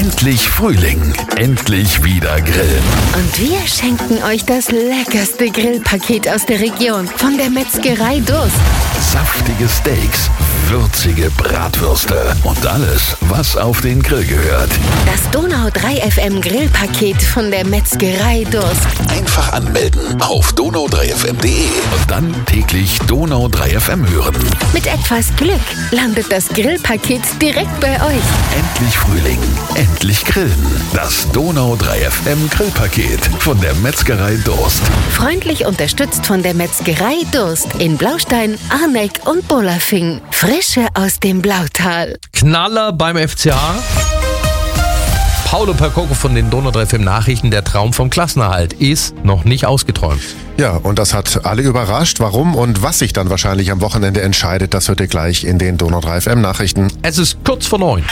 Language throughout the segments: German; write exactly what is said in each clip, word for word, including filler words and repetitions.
Endlich Frühling, endlich wieder grillen. Und wir schenken euch das leckerste Grillpaket aus der Region von der Metzgerei Durst. Saftige Steaks, würzige Bratwürste und alles, was auf den Grill gehört. Das Donau drei F M Grillpaket von der Metzgerei Durst. Einfach anmelden auf donau drei f m punkt de und dann täglich Donau drei F M hören. Mit etwas Glück landet das Grillpaket direkt bei euch. Endlich Frühling, endlich grillen. Das Donau drei F M Grillpaket von der Metzgerei Durst. Freundlich unterstützt von der Metzgerei Durst in Blaustein, Arneck und Bolafing. Frische aus dem Blautal. Knaller beim F C A. Paulo Percoco von den Donau drei F M Nachrichten. Der Traum vom Klassenerhalt ist noch nicht ausgeträumt. Ja, und das hat alle überrascht. Warum und was sich dann wahrscheinlich am Wochenende entscheidet, das hört ihr gleich in den Donau drei F M Nachrichten. Es ist kurz vor neun.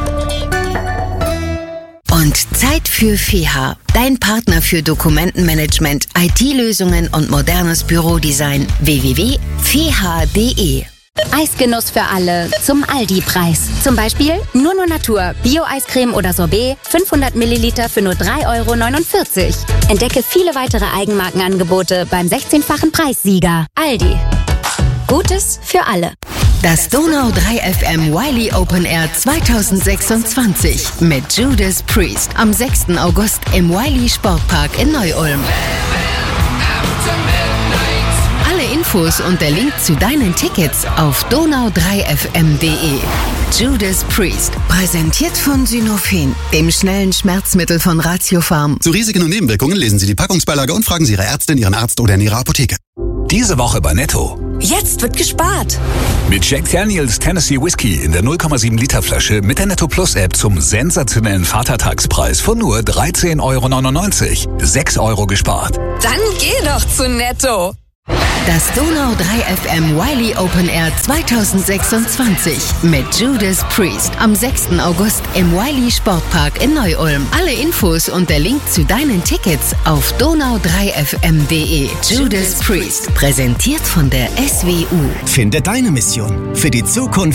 Und Zeit für F E H A, dein Partner für Dokumentenmanagement, I T-Lösungen und modernes Bürodesign. w w w punkt f e h a punkt d e Eisgenuss für alle zum Aldi-Preis. Zum Beispiel nur nur Natur, Bio-Eiscreme oder Sorbet, fünfhundert Milliliter für nur drei Euro neunundvierzig. Entdecke viele weitere Eigenmarkenangebote beim sechzehnfachen Preissieger. Aldi. Gutes für alle. Das Donau drei F M Wiley Open Air zweitausendsechsundzwanzig mit Judas Priest am sechsten August im Wiley Sportpark in Neu-Ulm. Alle Infos und der Link zu deinen Tickets auf donau drei f m punkt d e. Judas Priest, präsentiert von Synofen, dem schnellen Schmerzmittel von Ratiopharm. Zu Risiken und Nebenwirkungen lesen Sie die Packungsbeilage und fragen Sie Ihre Ärztin, Ihren Arzt oder in Ihrer Apotheke. Diese Woche bei Netto. Jetzt wird gespart. Mit Jack Daniels Tennessee Whiskey in der null Komma sieben Liter Flasche mit der Netto Plus App zum sensationellen Vatertagspreis von nur dreizehn Euro neunundneunzig. sechs Euro gespart. Dann geh doch zu Netto. Das Donau drei F M Wiley Open Air zweitausendsechsundzwanzig mit Judas Priest am sechsten August im Wiley Sportpark in Neu-Ulm. Alle Infos und der Link zu deinen Tickets auf donau drei f m punkt d e. Judas Priest, präsentiert von der S W U. Finde deine Mission für die Zukunft